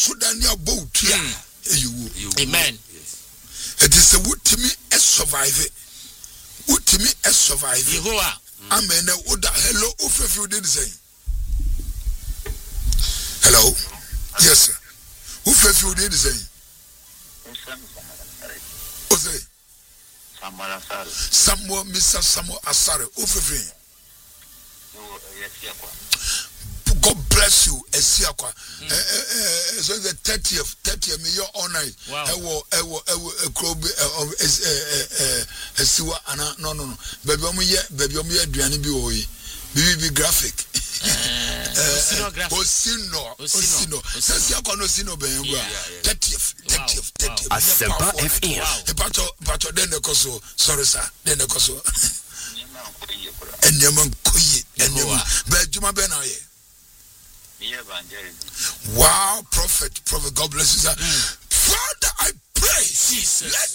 Sudania boat. You. Amen. It is a wood to me a survive. Wood to me a survive. Yehovah. Amen. Hello, Ufefu did say. Hello. Yes, sir. Ufefu did say. Ose. Samuel, Mr. Samuel Asare. Ufefu. God bless you, Esiakwa. So the 30th, may your honor. No. Baby, Adriani be graphic. Osino. Esiakwa no sino be 30th. Asempa FM. Pato den ekoso. Sorry sir. Den ekoso. Enyaman koyi. Enyaman. Bejuma be na ye. Wow, prophet, God bless you, sir. Father, I pray, Jesus. Let